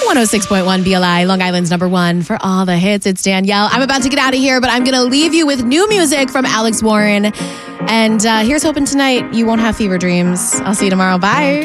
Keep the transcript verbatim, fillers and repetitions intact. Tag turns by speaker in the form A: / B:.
A: one oh six point one B L I, Long Island's number one for all the hits. It's Danielle. I'm about to get out of here, but I'm going to leave you with new music from Alex Warren. And uh, here's hoping tonight you won't have fever dreams. I'll see you tomorrow. Bye.